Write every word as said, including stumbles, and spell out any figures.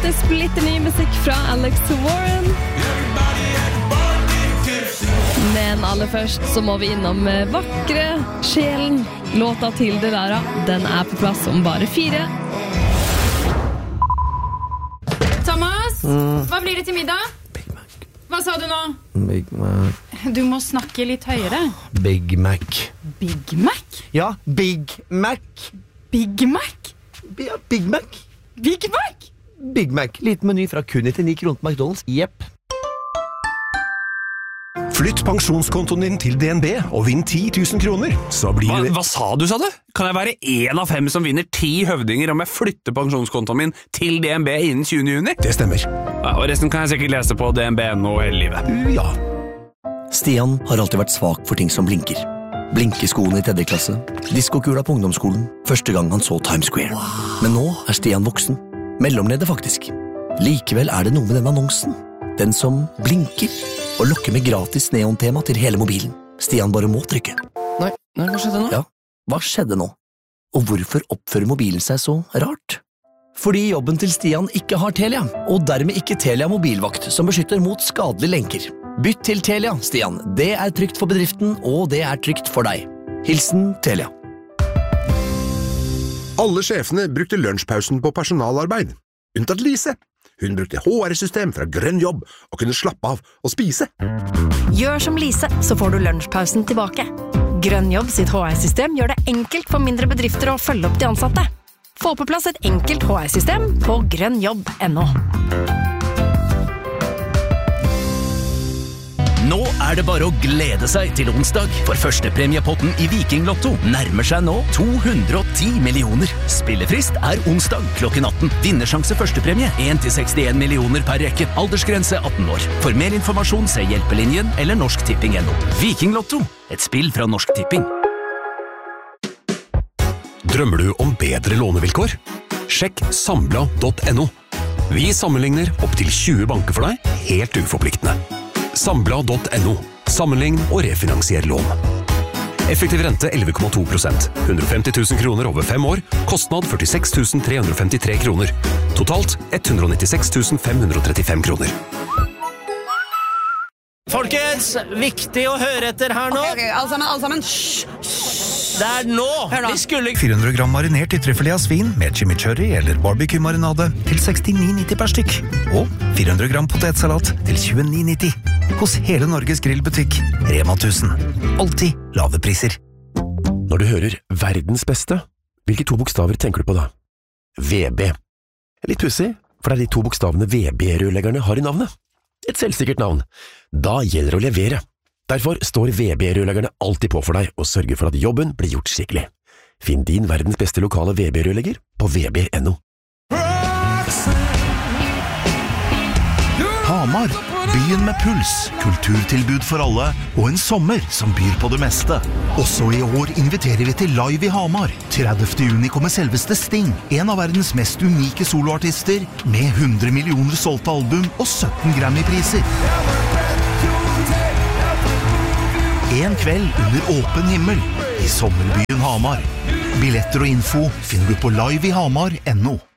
lite splitter ny musikk fra Alex Warren. Men aller først så må vi innom vakre sjelen. Låta til Delara, den er på plass om bare fire. Thomas, mm. hva blir det til middag? Big Mac. Hva sa du nå? Big Mac. Du må snakke litt høyere. Big Mac. Big Mac? Ja, Big Mac. Big Mac? Ja, Big Mac. Big Mac? Big Mac. Liten meny fra kun nittionio kroner på McDonald's. Jepp. Flytt pensjonskontoen din til D N B og vinn ti tusen kroner. Så blir hva, det... hva sa du, sa du? Kan jeg være en av fem som vinner ti høvdinger om jeg flytter pensjonskontoen min til D N B innen tjuende juni? Det stemmer. Ja, og resten kan jeg sikkert lese på D N B punkt no hele livet. Ja. Stian har alltid vært svak for ting som blinker. Blinkeskoene i tredje klasse, diskokula på ungdomsskolen, første gang han så Times Square. Men nå er Stian voksen. Mellomleder faktisk. Likevel er det noe med den annonsen. Den som blinker og lokker med gratis neontema til hele mobilen. Stian bare må trykke. Nei, nei, hva skjedde nå? Ja, hva skjedde nå? Og hvorfor oppfører mobilen seg så rart? Fordi jobben til Stian ikke har Telia, og dermed ikke Telia mobilvakt som beskytter mot skadelige lenker. Bytt til Telia, Stian. Det er trygt for bedriften, og det er trygt for deg. Hilsen Telia. Alle sjefene brukte lunsjpausen på personalarbeid. Unntatt Lise. Hun brukte H R-system fra Grønn Jobb og kunne slappe av og spise. Gjør som Lise, så får du lunsjpausen tilbake. Grønn Jobb sitt H R-system gjør det enkelt for mindre bedrifter å følge opp de ansatte. Få på plass et enkelt H R-system på grønnjobb punktum no. Nå er det bare å glede seg til onsdag, for førstepremiepotten i Viking Lotto nærmer seg nå to hundre og ti millioner. Spillefrist er onsdag klokken atten. Vinnersjanse førstepremie en til sekstien millioner per rekke. Aldersgrense atten år. For mer informasjon se Hjelpelinjen eller Norsk Tipping punktum no. Viking Lotto, et spill fra Norsk Tipping. Drømmer du om bedre lånevilkår? Sjekk sambla punktum no. Vi sammenligner opp til tjue banker for deg, helt uforpliktende. Sambla punktum no. Sammenlign og refinansier lån. Effektiv rente elleve komma to prosent. hundre og femti tusen kroner over fem år. Kostnad førtiseks tusen tre hundre og femtitre kroner. Totalt ett hundre og nittiseks tusen fem hundre og trettifem kroner. Folkens, viktig å høre etter her nå. Ok, ok, alle sammen, alle sammen. Hysj! Det er nå. Vi skulle... fire hundre gram marinert i trøffelé av svin med chimichurri eller barbecue-marinade til sekstini nitti per stykk. Og fire hundre gram potetsalat til tjueni nitti. Hos hele Norges grillbutikk, Rema tusen. Alltid lave priser. Når du hører verdens beste, hvilke to bokstaver tenker du på da? V B. Litt pussig, for det er de to bokstavene V B-rørleggerne har i navnet. Et selvsikkert navn. Da gjelder det å levere. Derfor står V B-rørleggerne alltid på for deg og sørger for at jobben blir gjort skikkelig. Finn din verdens beste lokale V B-rørlegger på V B punktum no. Hamar, byen med puls, kulturtilbud for alle og en sommer som byr på det meste. Også i år inviterer vi til Live i Hamar. tredivte juni kommer selveste Sting, en av verdens mest unike soloartister, med hundre millioner solgte album og sytten Grammy-priser. En kveld under åpen himmel i sommerbyen Hamar. Billetter og info finner du på live i hamar punktum no.